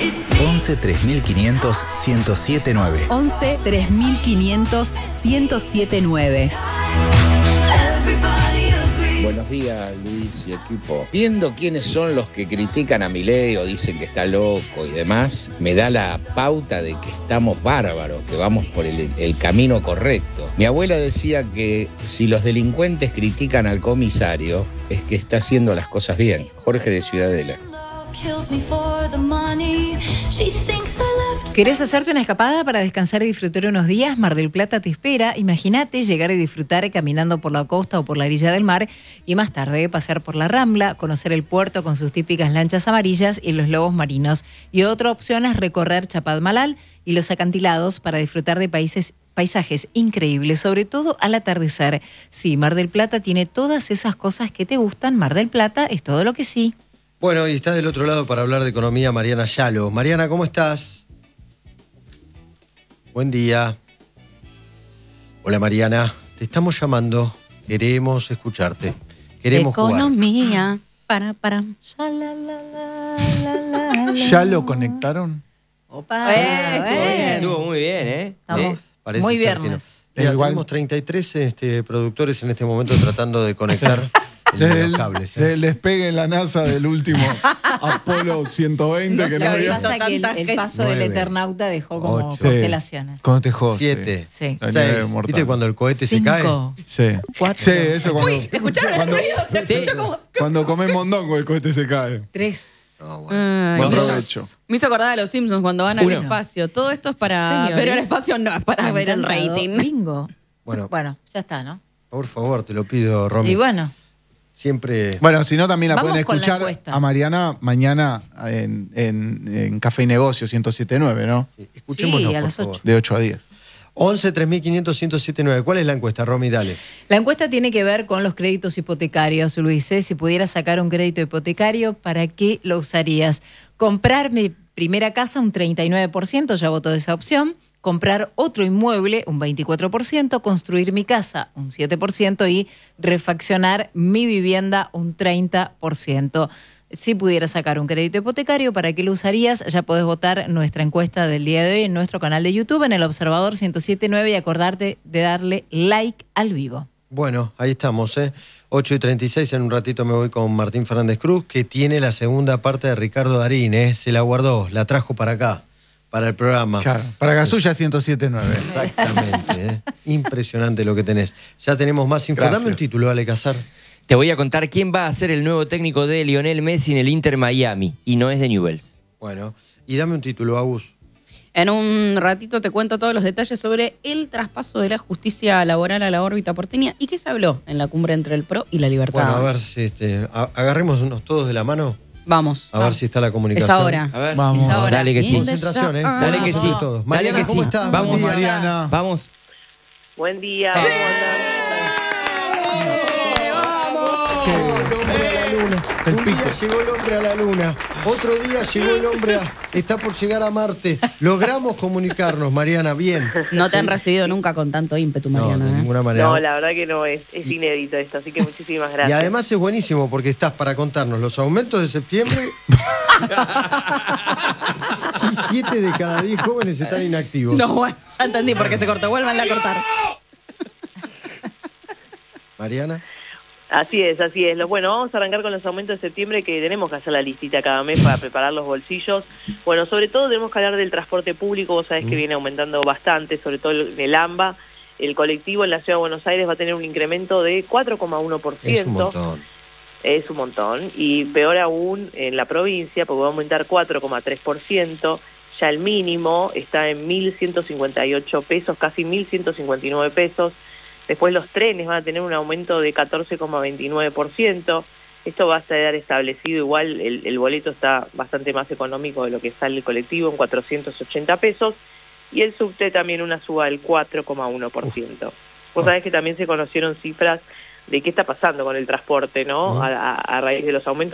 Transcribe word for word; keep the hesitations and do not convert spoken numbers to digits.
once tres mil quinientos ciento siete nueve. once tres mil quinientos ciento siete nueve. Buenos días, Luis y equipo. Viendo quiénes son los que critican a Milei o dicen que está loco y demás, me da la pauta de que estamos bárbaros, que vamos por el, el camino correcto. Mi abuela decía que si los delincuentes critican al comisario, es que está haciendo las cosas bien. Jorge de Ciudadela. ¿Querés hacerte una escapada para descansar y disfrutar unos días? Mar del Plata te espera. Imagínate llegar y disfrutar caminando por la costa o por la orilla del mar y más tarde pasear por la Rambla, conocer el puerto con sus típicas lanchas amarillas y los lobos marinos. Y otra opción es recorrer Chapadmalal y los acantilados para disfrutar de países, paisajes increíbles, sobre todo al atardecer. Sí, Mar del Plata tiene todas esas cosas que te gustan. Mar del Plata es todo lo que sí. Bueno, y está del otro lado para hablar de economía Mariana Yalo. Mariana, ¿cómo estás? Buen día. Hola Mariana, te estamos llamando. Queremos escucharte. Queremos economía, jugar. para, para. ¿Ya lo conectaron? Opa, Eh, bueno. estuvo bien. Estuvo muy bien, ¿eh? Estamos ¿Eh? Parece muy ser que viernes. no. Mira, Igual- tenemos treinta y tres este, productores en este momento tratando de conectar el- Desde los el, cables. ¿eh? desde el despegue en la NASA del último Apolo ciento veinte, No que sé, no lo que había... pasa que el, el paso del Nueve, Eternauta dejó como ocho, constelaciones. Con Tejos. Siete, Sí. La nieve seis. mortal. ¿Viste cuando el cohete se cae? Cinco. Sí. Cuatro. Sí, eso cuando, ¿Escucharon cuando, el ruido? ¿Se escuchó como...? cuando comes mondongo el cohete se cae. Tres. No, bueno. Ay, Buen me hizo- provecho. Me hizo acordar a los Simpsons cuando van al Uno. espacio. Todo esto es para Señores. ver el espacio, no, es para ver el Encantado. rating. Bingo. Bueno, Bueno, ya está, ¿no? por favor, te lo pido, Romy. Y bueno, Siempre... Bueno, si no, también la Vamos pueden con la escuchar encuesta. a Mariana mañana en, en, en Café y Negocio ciento siete nueve, ¿no? Sí, escuchémonos, Sí, a por las favor. ocho. De ocho a diez. once tres mil quinientos ciento setenta y nueve. ¿Cuál es la encuesta, Romy? Dale. la encuesta tiene que ver con los créditos hipotecarios, Luis. ¿eh? Si pudieras sacar un crédito hipotecario, ¿para qué lo usarías? Comprar mi primera casa, un treinta y nueve por ciento, ya votó esa opción. Comprar otro inmueble, un veinticuatro por ciento. Construir mi casa, un siete por ciento. Y refaccionar mi vivienda, un treinta por ciento. Si pudieras sacar un crédito hipotecario, ¿para qué lo usarías? Ya podés votar nuestra encuesta del día de hoy en nuestro canal de YouTube, en El Observador ciento siete punto nueve, y acordarte de darle like al vivo. Bueno, ahí estamos, ¿eh? ocho y treinta y seis, en un ratito me voy con Martín Fernández Cruz, que tiene la segunda parte de Ricardo Darín, ¿eh? Se la guardó, la trajo para acá, para el programa. Claro. Para Gasulla ciento siete nueve. Exactamente, ¿eh? Impresionante lo que tenés. Ya tenemos más info. Gracias. Dame un título, Ale Casar. Te voy a contar quién va a ser el nuevo técnico de Lionel Messi en el Inter Miami. Y no es de Newell's. Bueno, y dame un título, Agus. En un ratito te cuento todos los detalles sobre el traspaso de la justicia laboral a la órbita porteña y qué se habló en la cumbre entre el P R O y la Libertad. Bueno, a ver si este, a- agarrémonos todos de la mano, Vamos. a ver si está la comunicación. Es ahora. A ver. Vamos. Es ahora. Dale que sí. Concentración, ¿eh? Ah, Dale que Vamos sí. todos. Dale Mariana, que ¿cómo sí. estás? Vamos, Buen día. Mariana. Vamos. Buen día. Ah. ¿Cómo andan? El Un pico. día llegó el hombre a la luna, otro día llegó el hombre a... Está por llegar a Marte. Logramos comunicarnos, Mariana, bien. No te han recibido nunca con tanto ímpetu, No, Mariana. de ¿eh? ninguna manera. No, la verdad que no, es, es inédito esto, así que muchísimas Y gracias. además es buenísimo porque estás para contarnos los aumentos de septiembre y siete de cada diez jóvenes están inactivos. No, bueno, ya entendí por qué se cortó. Vuelvan a cortar. Mariana. Así es, así es. Lo, bueno, vamos a arrancar con los aumentos de septiembre, que tenemos que hacer la listita cada mes para preparar los bolsillos. Bueno, sobre todo tenemos que hablar del transporte público. Vos sabés que viene aumentando bastante, sobre todo en el AMBA. El colectivo en la Ciudad de Buenos Aires va a tener un incremento de cuatro coma uno por ciento. Es un montón. Es un montón. Y peor aún en la provincia, porque va a aumentar cuatro coma tres por ciento. Ya el mínimo está en mil ciento cincuenta y ocho pesos, casi mil ciento cincuenta y nueve pesos. Después los trenes van a tener un aumento de catorce coma veintinueve por ciento. Esto va a estar establecido igual, el, el boleto está bastante más económico de lo que sale el colectivo, en cuatrocientos ochenta pesos. Y el subte también una suba del cuatro coma uno por ciento. Vos sabés que también se conocieron cifras de qué está pasando con el transporte, ¿no? A, a, a raíz de los aumentos.